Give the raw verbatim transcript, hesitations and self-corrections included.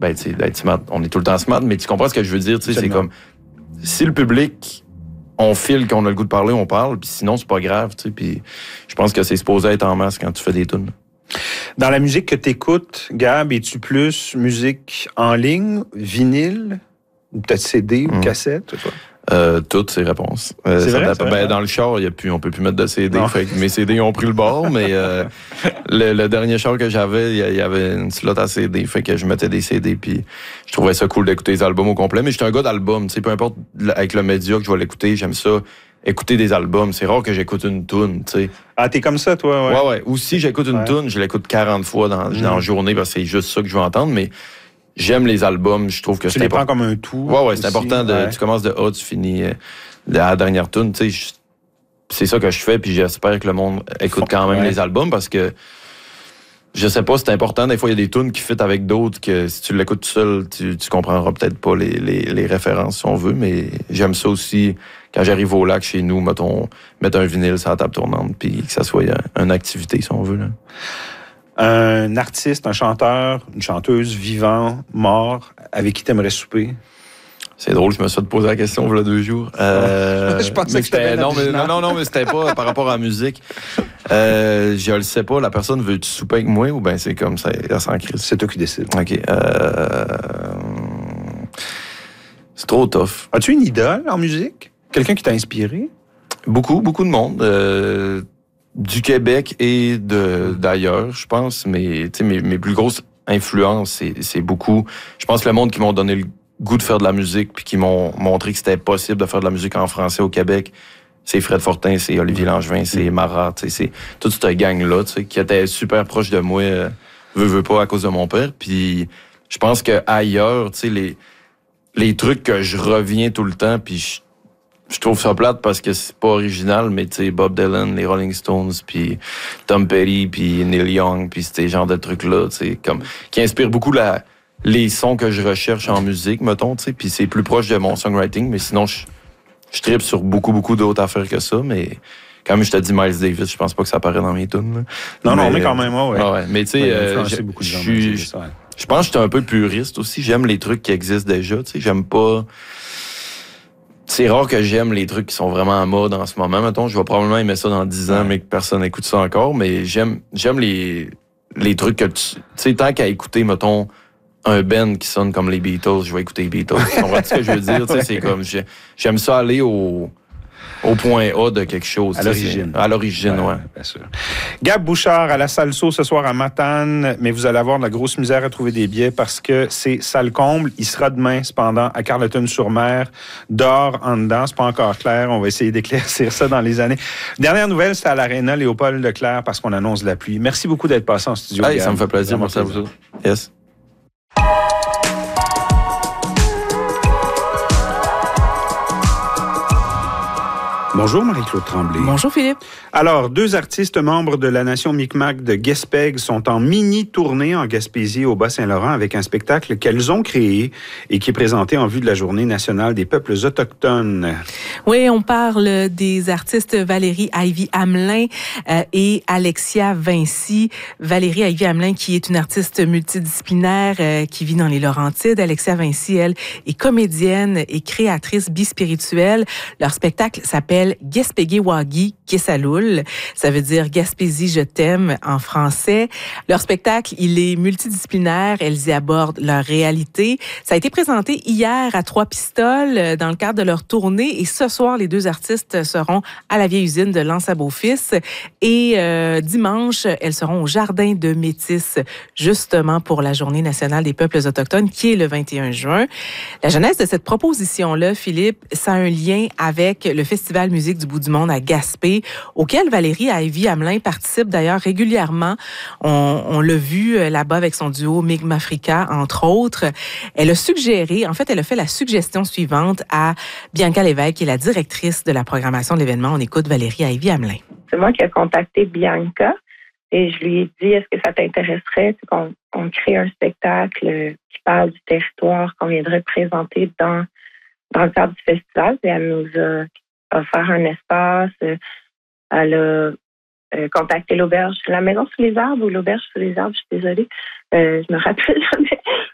ben, tu sais, d'être smart. On est tout le temps smart, mais tu comprends ce que je veux dire, tu sais, c'est comme, si le public, on file qu'on a le goût de parler, on parle, puis sinon, c'est pas grave, tu sais, puis je pense que c'est supposé être en masse quand tu fais des tunes. Dans la musique que tu écoutes, Gab, es-tu plus musique en ligne, vinyle, ou peut-être C D ou mmh. cassette? Ou quoi? Euh, toutes ces réponses. Euh, c'est vrai, c'est ben, vrai. Dans le char, y a plus, on peut plus mettre de C D. Fait que mes C D ont pris le bord, mais euh, le, le dernier char que j'avais, il y, y avait une slot à C D. Fait que je mettais des C D, puis je trouvais ça cool d'écouter les albums au complet. Mais j'étais un gars d'album, tu sais, peu importe avec le média que je vais l'écouter, j'aime ça. Écouter des albums, c'est rare que j'écoute une toune, tu sais. Ah, t'es comme ça, toi, ouais? Ouais, ouais. Ou si j'écoute une ouais. toune, je l'écoute quarante fois dans, mmh. dans la journée, parce que c'est juste ça que je veux entendre, mais j'aime les albums, je trouve que tu c'est les important. prends comme un tout. Ouais, ouais, aussi. c'est important. De, ouais. Tu commences de A, tu finis euh, de la dernière tune. Tu sais, c'est ça que je fais, puis j'espère que le monde écoute quand même ouais. les albums, parce que je sais pas, c'est important. Des fois, il y a des tunes qui fit avec d'autres que si tu l'écoutes tout seul, tu, tu comprendras peut-être pas les, les, les références si on veut, mais j'aime ça aussi. Quand j'arrive au lac chez nous, mettons, mettre un vinyle sur la table tournante, puis que ça soit une activité, si on veut. Là. Un artiste, un chanteur, une chanteuse vivant, mort, avec qui t'aimerais souper? C'est drôle, je me suis fait poser la question il y a deux jours. Euh, je pensais que c'était non, mais, non, non, non, mais c'était pas par rapport à la musique. Euh, je le sais pas, la personne veut-tu souper avec moi ou bien c'est comme ça, elle s'en crise? C'est toi qui décides. OK. Euh, c'est trop tough. As-tu une idole en musique? Quelqu'un qui t'a inspiré? Beaucoup, beaucoup de monde. Euh, du Québec et de d'ailleurs, je pense. Mais tu sais, mes, mes plus grosses influences, c'est, c'est beaucoup. Je pense que le monde qui m'ont donné le goût de faire de la musique puis qui m'ont montré que c'était possible de faire de la musique en français au Québec, c'est Fred Fortin, c'est Olivier Langevin, c'est Marat, tu sais, c'est toute cette gang-là, tu sais, qui était super proche de moi, euh, veux, veux pas, à cause de mon père. Puis je pense que ailleurs, tu sais, les, les trucs que je reviens tout le temps, puis je Je trouve ça plate parce que c'est pas original, mais tu sais, Bob Dylan, les Rolling Stones, puis Tom Petty, puis Neil Young, puis ces genres de trucs-là, tu sais, comme, qui inspirent beaucoup la, les sons que je recherche en musique, mettons, tu sais, puis c'est plus proche de mon songwriting, mais sinon, je, je tripe sur beaucoup, beaucoup d'autres affaires que ça, mais quand même, je te dis Miles Davis, je pense pas que ça apparaît dans mes tunes, là. Non, mais, non, mais quand même, ouais. ouais. ouais mais tu sais, euh, je, je, je, je pense que j'étais un peu puriste aussi, j'aime les trucs qui existent déjà, tu sais, j'aime pas... C'est rare que j'aime les trucs qui sont vraiment en mode en ce moment. Mettons, je vais probablement aimer ça dans dix ans, ouais. mais que personne n'écoute ça encore. Mais j'aime j'aime les, les trucs que tu... Tu sais, tant qu'à écouter, mettons, un band qui sonne comme les Beatles, je vais écouter les Beatles. Tu comprends ce que je veux dire? ouais. C'est comme... J'aime ça aller au... au point A de quelque chose. À l'origine. À l'origine, ouais, ouais. Bien sûr. Gab Bouchard à la Salso ce soir à Matane, mais vous allez avoir de la grosse misère à trouver des billets parce que c'est salle comble. Il sera demain, cependant, à Carleton-sur-Mer. Dehors, en dedans, c'est pas encore clair. On va essayer d'éclaircir ça dans les années. Dernière nouvelle, c'est à l'Arena Léopold Leclerc parce qu'on annonce la pluie. Merci beaucoup d'être passé en studio. Hey, ça me fait plaisir. Merci à vous autres. Yes. Bonjour Marie-Claude Tremblay. Bonjour Philippe. Alors, deux artistes membres de la nation Micmac de Gaspègue sont en mini-tournée en Gaspésie au Bas-Saint-Laurent avec un spectacle qu'elles ont créé et qui est présenté en vue de la Journée nationale des peuples autochtones. Oui, on parle des artistes Valérie Ivy-Hamelin euh, et Alexia Vinci. Valérie Ivy-Hamelin qui est une artiste multidisciplinaire euh, qui vit dans les Laurentides. Alexia Vinci, elle, est comédienne et créatrice bispirituelle. Leur spectacle s'appelle Gaspégué-Wagi Kesaloul. Ça veut dire Gaspésie, je t'aime en français. Leur spectacle, il est multidisciplinaire. Elles y abordent leur réalité. Ça a été présenté hier à Trois-Pistoles dans le cadre de leur tournée. Et ce soir, les deux artistes seront à la vieille usine de L'Anse-à-Beaufils. Et euh, dimanche, elles seront au Jardin de Métis, justement pour la Journée nationale des peuples autochtones, qui est le vingt et un juin. La genèse de cette proposition-là, Philippe, ça a un lien avec le Festival Musique du bout du monde à Gaspé, auquel Valérie Ivy-Hamelin participe d'ailleurs régulièrement. On, on l'a vu là-bas avec son duo Mi'kmaq, entre autres. Elle a suggéré, en fait, elle a fait la suggestion suivante à Bianca Lévesque, qui est la directrice de la programmation de l'événement. On écoute Valérie Ivy-Hamelin. C'est moi qui ai contacté Bianca et je lui ai dit, est-ce que ça t'intéresserait qu'on on crée un spectacle qui parle du territoire qu'on viendrait présenter dans, dans le cadre du festival? Et elle nous a offert un espace. Elle a euh, contacté l'auberge, la maison sous les arbres ou l'auberge sous les arbres, je suis désolée. Euh, je me rappelle jamais.